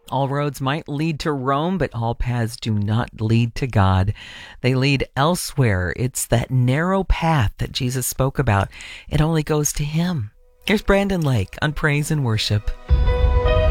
All roads might lead to Rome, but all paths do not lead to God. They lead elsewhere. It's that narrow path that Jesus spoke about. It only goes to Him. Here's Brandon Lake on Praise and Worship.